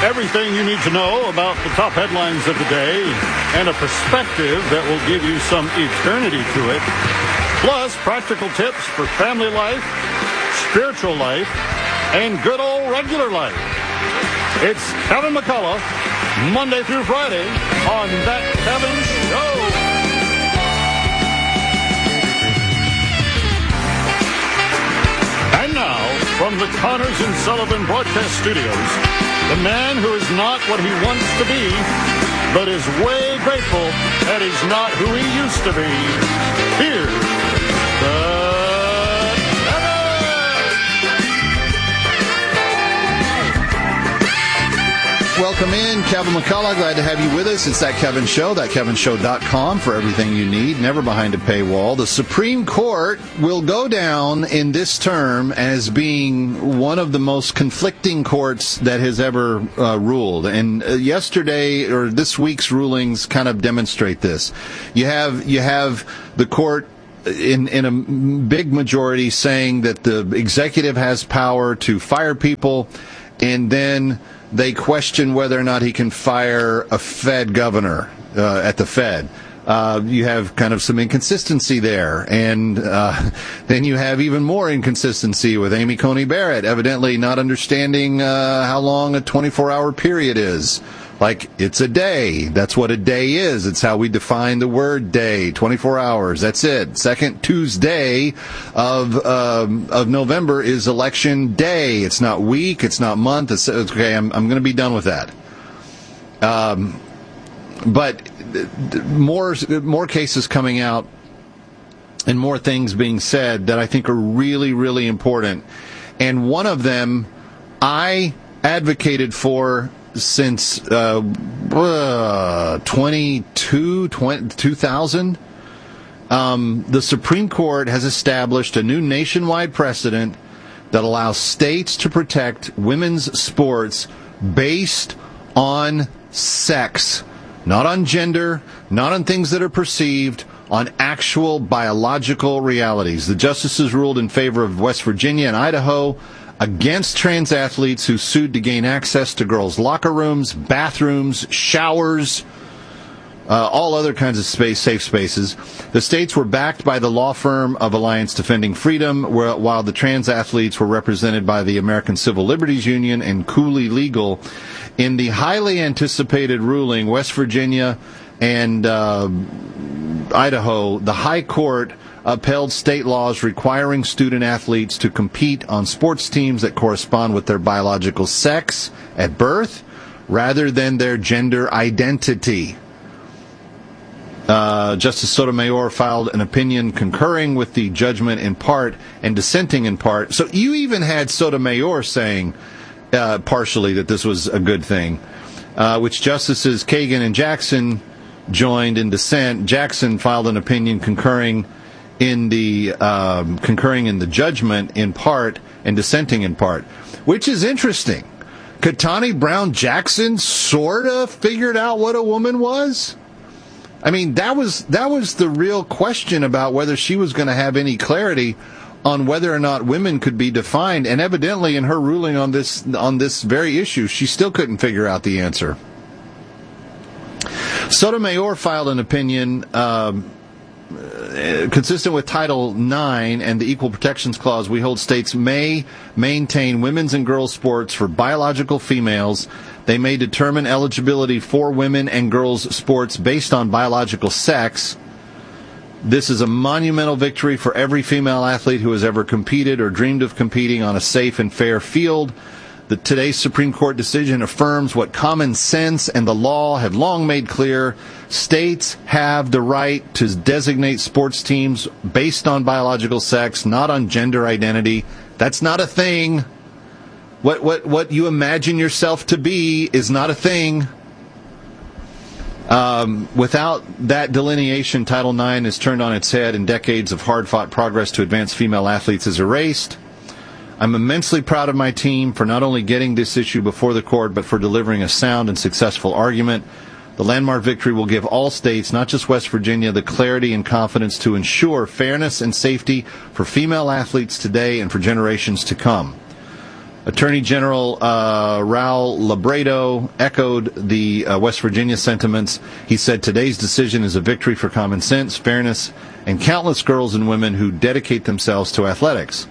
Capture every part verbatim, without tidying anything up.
Everything you need to know about the top headlines of the day and a perspective that will give you some eternity to it. Plus, practical tips for family life, spiritual life, and good old regular life. It's Kevin McCullough, Monday through Friday on That Kevin Show. And now, from the Connors and Sullivan Broadcast Studios, the man who is not what he wants to be, but is way grateful that he's not who he used to be. Here's the Welcome in, Kevin McCullough. Glad to have you with us. It's That Kevin Show, that kevin show dot com for everything you need, never behind a paywall. The Supreme Court will go down in this term as being one of the most conflicting courts that has ever uh, ruled. And uh, yesterday, or this week's rulings kind of demonstrate this. You have, you have the court in, in a big majority saying that the executive has power to fire people, and then they question whether or not he can fire a Fed governor uh, at the Fed. Uh, you have kind of some inconsistency there. And uh, then you have even more inconsistency with Amy Coney Barrett, evidently not understanding uh, how long a twenty-four hour period is. Like, it's a day. That's what a day is. It's how we define the word day. twenty-four hours. That's it. Second Tuesday of um, of November is election day. It's not week. It's not month. It's, okay, I'm, I'm going to be done with that. Um, but more more cases coming out and more things being said that I think are really, really important. And one of them I advocated for since uh, uh, twenty-two, twenty, two thousand. Um, the Supreme Court has established a new nationwide precedent that allows states to protect women's sports based on sex, not on gender, not on things that are perceived, on actual biological realities. The justices ruled in favor of West Virginia and Idaho against trans athletes who sued to gain access to girls' locker rooms, bathrooms, showers, uh, all other kinds of space, safe spaces. The states were backed by the law firm of Alliance Defending Freedom, where, while the trans athletes were represented by the American Civil Liberties Union and Cooley Legal. In the highly anticipated ruling, West Virginia and uh, Idaho, the High Court upheld state laws requiring student athletes to compete on sports teams that correspond with their biological sex at birth rather than their gender identity. Uh, Justice Sotomayor filed an opinion concurring with the judgment in part and dissenting in part. So you even had Sotomayor saying uh, partially that this was a good thing, uh, which Justices Kagan and Jackson joined in dissent. Jackson filed an opinion concurring in the um, concurring in the judgment in part and dissenting in part, which is interesting. Ketanji Brown Jackson sort of figured out what a woman was. I mean, that was that was the real question about whether she was going to have any clarity on whether or not women could be defined, and evidently in her ruling on this on this very issue, she still couldn't figure out the answer. Sotomayor filed an opinion Um, consistent with Title nine and the Equal Protections Clause. We hold states may maintain women's and girls' sports for biological females. They may determine eligibility for women and girls' sports based on biological sex. This is a monumental victory for every female athlete who has ever competed or dreamed of competing on a safe and fair field. The, today's Supreme Court decision affirms what common sense and the law have long made clear. States have the right to designate sports teams based on biological sex, not on gender identity. That's not a thing. What what what you imagine yourself to be is not a thing. Um, without that delineation, Title nine is turned on its head, and decades of hard-fought progress to advance female athletes is erased. I'm immensely proud of my team for not only getting this issue before the court, but for delivering a sound and successful argument. The landmark victory will give all states, not just West Virginia, the clarity and confidence to ensure fairness and safety for female athletes today and for generations to come. Attorney General uh, Raul Labredo echoed the uh, West Virginia sentiments. He said today's decision is a victory for common sense, fairness, and countless girls and women who dedicate themselves to athletics.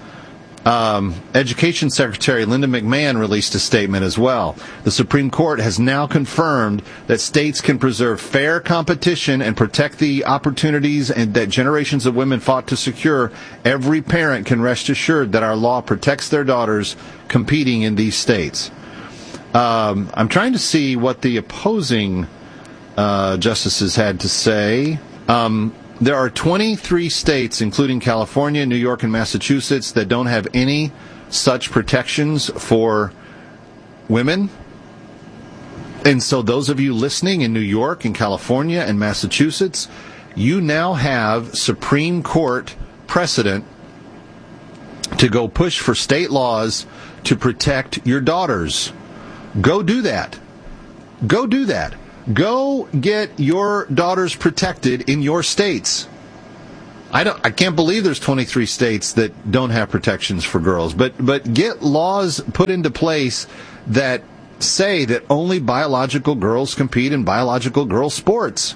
Um, Education Secretary Linda McMahon released a statement as well. The Supreme Court has now confirmed that states can preserve fair competition and protect the opportunities and that generations of women fought to secure. Every parent can rest assured that our law protects their daughters competing in these states. Um, I'm trying to see what the opposing uh, justices had to say. Um, There are twenty-three states, including California, New York, and Massachusetts, that don't have any such protections for women. And so those of you listening in New York and California and Massachusetts, you now have Supreme Court precedent to go push for state laws to protect your daughters. Go do that. Go do that. Go get your daughters protected in your states. I don't. I can't believe there's twenty-three states that don't have protections for girls. But but get laws put into place that say that only biological girls compete in biological girl sports.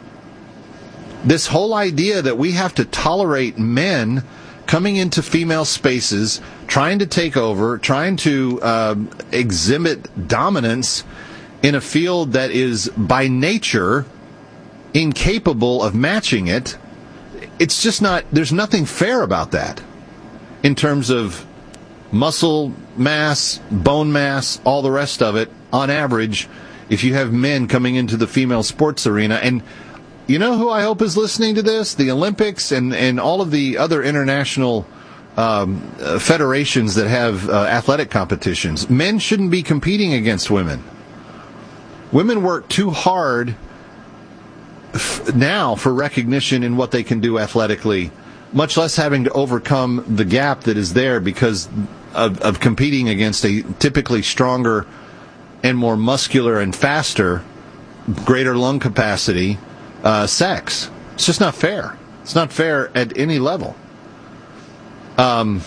This whole idea that we have to tolerate men coming into female spaces, trying to take over, trying to uh, exhibit dominance in a field that is by nature incapable of matching it, it's just not, there's nothing fair about that in terms of muscle mass, bone mass, all the rest of it. On average, if you have men coming into the female sports arena, and you know who I hope is listening to this? The Olympics and, and all of the other international um, uh, federations that have uh, athletic competitions. Men shouldn't be competing against women. Women work too hard f- now for recognition in what they can do athletically, much less having to overcome the gap that is there because of, of competing against a typically stronger and more muscular and faster, greater lung capacity uh, sex. It's just not fair. It's not fair at any level. Um.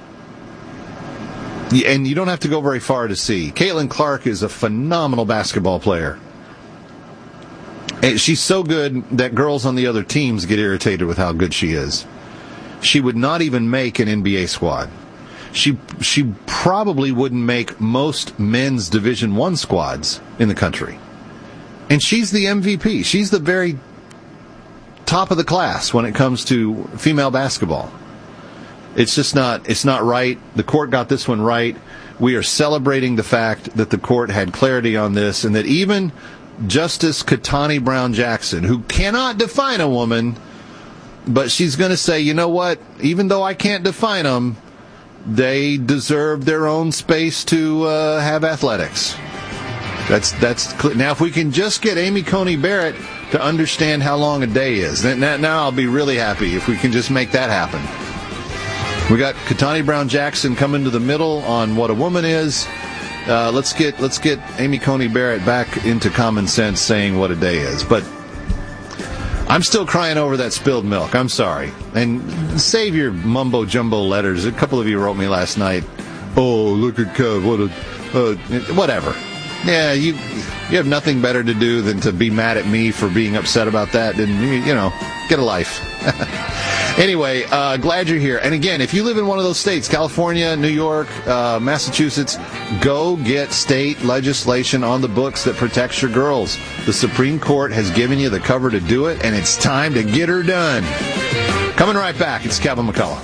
And you don't have to go very far to see. Caitlin Clark is a phenomenal basketball player. And she's so good that girls on the other teams get irritated with how good she is. She would not even make an N B A squad. She she probably wouldn't make most men's Division One squads in the country. And she's the M V P. She's the very top of the class when it comes to female basketball. It's just not, it's not right. The court got this one right. We are celebrating the fact that the court had clarity on this and that even Justice Ketanji Brown Jackson, who cannot define a woman, but she's going to say, you know what, even though I can't define them, they deserve their own space to uh, have athletics. That's, that's clear. Now, if we can just get Amy Coney Barrett to understand how long a day is, then now I'll be really happy if we can just make that happen. We got Ketanji Brown Jackson coming to the middle on what a woman is. Uh, let's get let's get Amy Coney Barrett back into common sense saying what a day is. But I'm still crying over that spilled milk. I'm sorry. And save your mumbo jumbo letters. A couple of you wrote me last night. Oh, look at Kev. What a uh, whatever. Yeah, you you have nothing better to do than to be mad at me for being upset about that. And you, you know, get a life. Anyway, uh, glad you're here. And again, if you live in one of those states, California, New York, uh, Massachusetts, go get state legislation on the books that protects your girls. The Supreme Court has given you the cover to do it, and it's time to get her done. Coming right back, it's Kevin McCullough.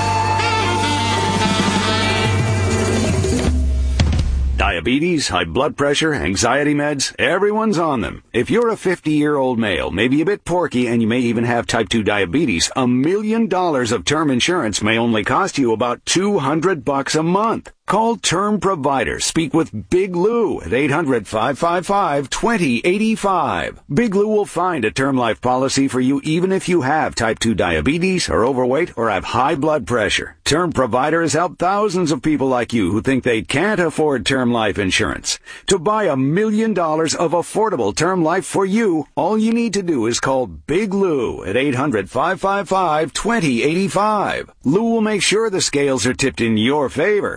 Diabetes, high blood pressure, anxiety meds, everyone's on them. If you're a fifty-year-old male, maybe a bit porky, and you may even have type two diabetes, a million dollars of term insurance may only cost you about two hundred bucks a month. Call Term Provider. Speak with Big Lou at eight hundred, five five five, two zero eight five. Big Lou will find a term life policy for you even if you have type two diabetes, are overweight, or have high blood pressure. Term Provider has helped thousands of people like you who think they can't afford term life insurance. To buy a million dollars of affordable term life for you, all you need to do is call Big Lou at eight hundred, five five five, two zero eight five. Lou will make sure the scales are tipped in your favor. Call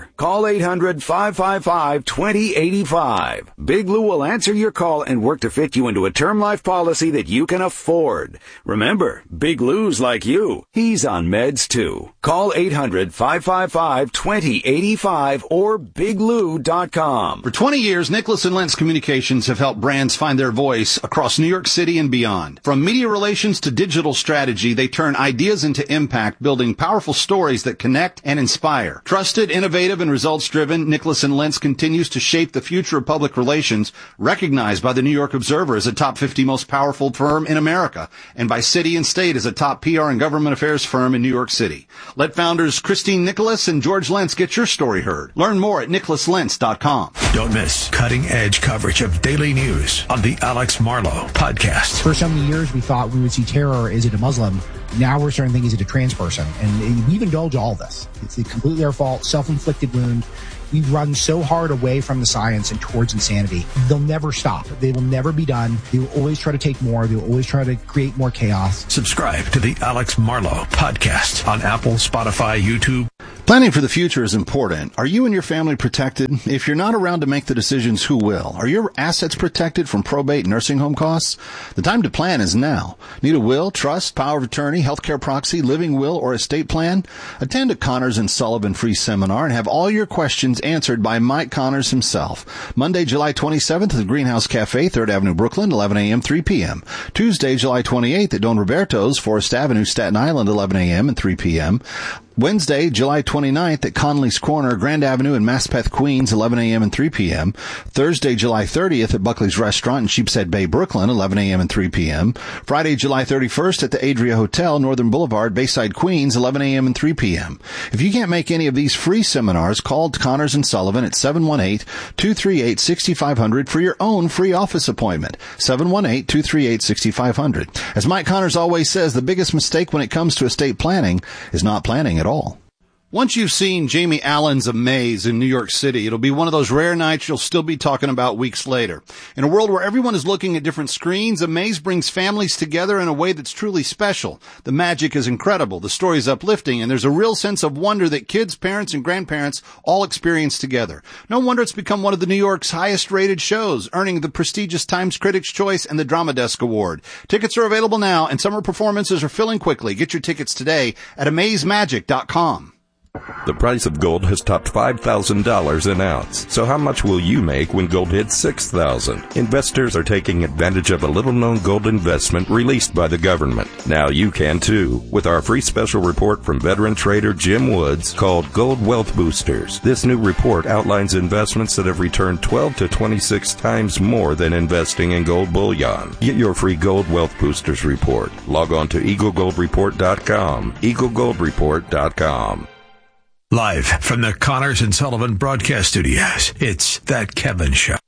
Call eight hundred, five five five, two zero eight five. Big Lou will answer your call and work to fit you into a term life policy that you can afford. Remember, Big Lou's like you. He's on meds too. Call eight hundred, five five five, two zero eight five or big lou dot com. For twenty years, Nicholas and Lentz Communications have helped brands find their voice across New York City and beyond. From media relations to digital strategy, they turn ideas into impact, building powerful stories that connect and inspire. Trusted, innovative, and results-driven, Nicholas and Lentz continues to shape the future of public relations, recognized by the New York Observer as a top fifty most powerful firm in America, and by City and State as a top P R and government affairs firm in New York City. Let founders Christine Nicholas and George Lentz get your story heard. Learn more at nicholas lentz dot com. Don't miss cutting-edge coverage of daily news on the Alex Marlow Podcast. For so many years, we thought we would see terror. Is it a Muslim? Now we're starting to think, is it a trans person? And we've indulged all this. It's completely our fault, self-inflicted wound. We've run so hard away from the science and towards insanity. They'll never stop. They will never be done. They will always try to take more. They will always try to create more chaos. Subscribe to the Alex Marlow Podcast on Apple, Spotify, YouTube. Planning for the future is important. Are you and your family protected? If you're not around to make the decisions, who will? Are your assets protected from probate and nursing home costs? The time to plan is now. Need a will, trust, power of attorney, healthcare proxy, living will, or estate plan? Attend a Connors and Sullivan free seminar and have all your questions answered by Mike Connors himself. Monday, July twenty-seventh at the Greenhouse Cafe, third Avenue, Brooklyn, eleven a.m., three p.m. Tuesday, July twenty-eighth at Don Roberto's, Forest Avenue, Staten Island, eleven a.m. and three p.m. Wednesday, July twenty-ninth at Conley's Corner, Grand Avenue in Maspeth, Queens, eleven a.m. and three p.m. Thursday, July thirtieth at Buckley's Restaurant in Sheepshead Bay, Brooklyn, eleven a.m. and three p.m. Friday, July thirty-first at the Adria Hotel, Northern Boulevard, Bayside, Queens, eleven a.m. and three p.m. If you can't make any of these free seminars, call Connors and Sullivan at seven one eight, two three eight, six five zero zero for your own free office appointment. seven one eight, two three eight, six five zero zero. As Mike Connors always says, the biggest mistake when it comes to estate planning is not planning at all. Once you've seen Jamie Allen's Amaze in New York City, it'll be one of those rare nights you'll still be talking about weeks later. In a world where everyone is looking at different screens, Amaze brings families together in a way that's truly special. The magic is incredible, the story is uplifting, and there's a real sense of wonder that kids, parents, and grandparents all experience together. No wonder it's become one of the New York's highest-rated shows, earning the prestigious Times Critics' Choice and the Drama Desk Award. Tickets are available now, and summer performances are filling quickly. Get your tickets today at amaze magic dot com. The price of gold has topped five thousand dollars an ounce. So how much will you make when gold hits six thousand dollars? Investors are taking advantage of a little-known gold investment released by the government. Now you can too, with our free special report from veteran trader Jim Woods called Gold Wealth Boosters. This new report outlines investments that have returned twelve to twenty-six times more than investing in gold bullion. Get your free Gold Wealth Boosters report. Log on to eagle gold report dot com. eagle gold report dot com. Live from the Connors and Sullivan Broadcast Studios, it's That Kevin Show.